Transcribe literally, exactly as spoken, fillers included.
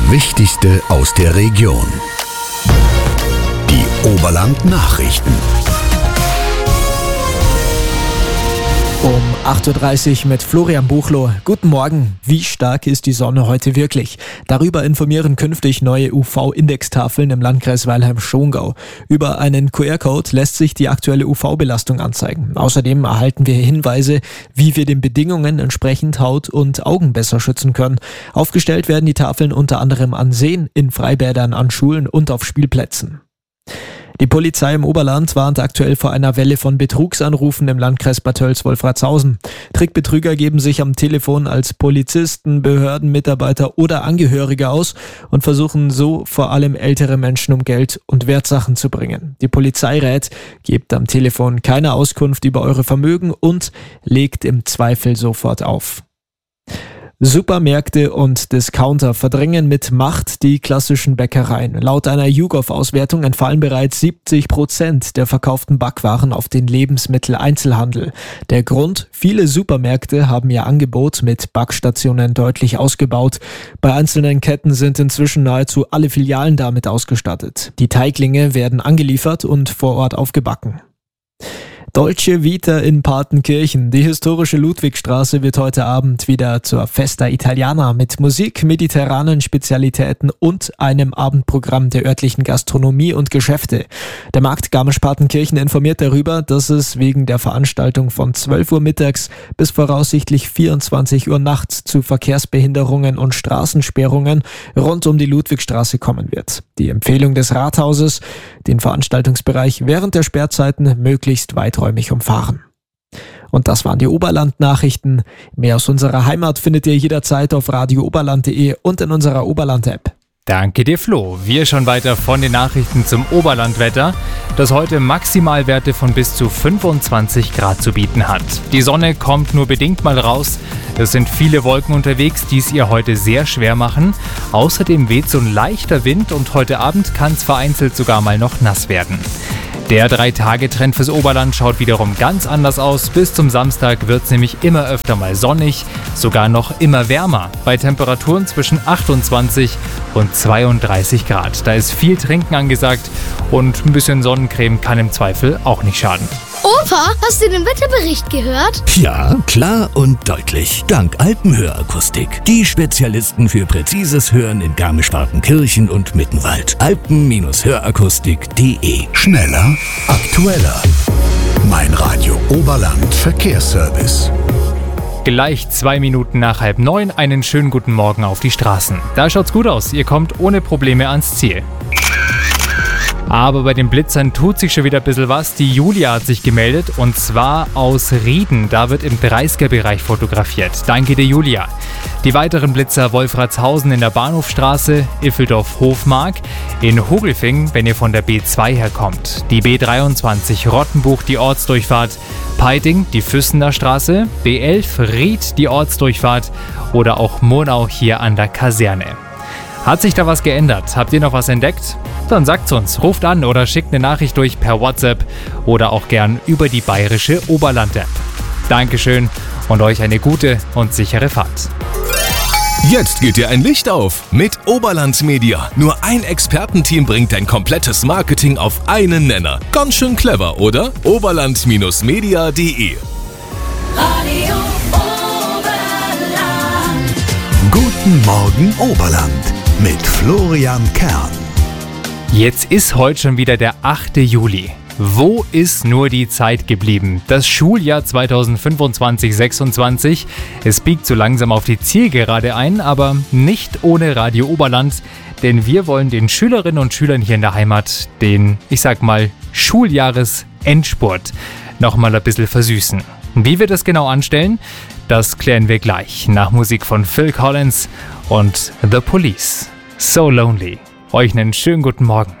Wichtigste aus der Region. Die Oberland-Nachrichten. Um acht Uhr dreißig mit Florian Buchloh. Guten Morgen. Wie stark ist die Sonne heute wirklich? Darüber informieren künftig neue U V-Indextafeln im Landkreis Weilheim-Schongau. Über einen Q R-Code lässt sich die aktuelle U V-Belastung anzeigen. Außerdem erhalten wir Hinweise, wie wir den Bedingungen entsprechend Haut und Augen besser schützen können. Aufgestellt werden die Tafeln unter anderem an Seen, in Freibädern, an Schulen und auf Spielplätzen. Die Polizei im Oberland warnt aktuell vor einer Welle von Betrugsanrufen im Landkreis Bad Tölz-Wolfratshausen. Trickbetrüger geben sich am Telefon als Polizisten, Behördenmitarbeiter oder Angehörige aus und versuchen so vor allem ältere Menschen um Geld und Wertsachen zu bringen. Die Polizei rät, gebt am Telefon keine Auskunft über eure Vermögen und legt im Zweifel sofort auf. Supermärkte und Discounter verdrängen mit Macht die klassischen Bäckereien. Laut einer YouGov-Auswertung entfallen bereits siebzig Prozent der verkauften Backwaren auf den Lebensmitteleinzelhandel. Der Grund? Viele Supermärkte haben ihr Angebot mit Backstationen deutlich ausgebaut. Bei einzelnen Ketten sind inzwischen nahezu alle Filialen damit ausgestattet. Die Teiglinge werden angeliefert und vor Ort aufgebacken. Dolce Vita in Partenkirchen. Die historische Ludwigstraße wird heute Abend wieder zur Festa Italiana mit Musik, mediterranen Spezialitäten und einem Abendprogramm der örtlichen Gastronomie und Geschäfte. Der Markt Garmisch-Partenkirchen informiert darüber, dass es wegen der Veranstaltung von zwölf Uhr mittags bis voraussichtlich vierundzwanzig Uhr nachts zu Verkehrsbehinderungen und Straßensperrungen rund um die Ludwigstraße kommen wird. Die Empfehlung des Rathauses, den Veranstaltungsbereich während der Sperrzeiten möglichst weiträumig umfahren. Und das waren die Oberland-Nachrichten. Mehr aus unserer Heimat findet ihr jederzeit auf radio oberland punkt de und in unserer Oberland-App. Danke dir, Flo. Wir schon weiter von den Nachrichten zum Oberlandwetter, das heute Maximalwerte von bis zu fünfundzwanzig Grad zu bieten hat. Die Sonne kommt nur bedingt mal raus. Es sind viele Wolken unterwegs, die es ihr heute sehr schwer machen. Außerdem weht so ein leichter Wind und heute Abend kann es vereinzelt sogar mal noch nass werden. Der drei-Tage-Trend fürs Oberland schaut wiederum ganz anders aus. Bis zum Samstag wird es nämlich immer öfter mal sonnig, sogar noch immer wärmer. Bei Temperaturen zwischen achtundzwanzig und zweiunddreißig Grad. Da ist viel Trinken angesagt und ein bisschen Sonnencreme kann im Zweifel auch nicht schaden. Opa, hast du den Wetterbericht gehört? Ja, klar und deutlich. Dank Alpenhörakustik. Die Spezialisten für präzises Hören in Garmisch-Partenkirchen und Mittenwald. alpen Hörakustik punkt de. Schneller, aktueller. Mein Radio Oberland Verkehrsservice. Gleich zwei Minuten nach halb neun einen schönen guten Morgen auf die Straßen. Da schaut's gut aus, ihr kommt ohne Probleme ans Ziel. Aber bei den Blitzern tut sich schon wieder ein bisschen was. Die Julia hat sich gemeldet und zwar aus Rieden. Da wird im dreißiger-Bereich fotografiert. Danke dir, Julia. Die weiteren Blitzer Wolfratshausen in der Bahnhofstraße, Iffeldorf-Hofmark, in Hogelfing, wenn ihr von der B zwei herkommt. Die B dreiundzwanzig Rottenbuch, die Ortsdurchfahrt, Peiting, die Füssener Straße, B elf Ried, die Ortsdurchfahrt oder auch Murnau hier an der Kaserne. Hat sich da was geändert? Habt ihr noch was entdeckt? Dann sagt's uns, ruft an oder schickt eine Nachricht durch per WhatsApp oder auch gern über die bayerische Oberland-App. Dankeschön und euch eine gute und sichere Fahrt. Jetzt geht dir ein Licht auf mit Oberland Media. Nur ein Expertenteam bringt dein komplettes Marketing auf einen Nenner. Ganz schön clever, oder? oberland Media punkt de. Radio Oberland. Guten Morgen Oberland mit Florian Kern. Jetzt ist heute schon wieder der achte Juli. Wo ist nur die Zeit geblieben? Das Schuljahr zweitausendfünfundzwanzig sechsundzwanzig. Es biegt so langsam auf die Zielgerade ein, aber nicht ohne Radio Oberland, denn wir wollen den Schülerinnen und Schülern hier in der Heimat den, ich sag mal, Schuljahresendspurt nochmal ein bisschen versüßen. Wie wir das genau anstellen, das klären wir gleich nach Musik von Phil Collins und The Police. So Lonely. Euch einen schönen guten Morgen.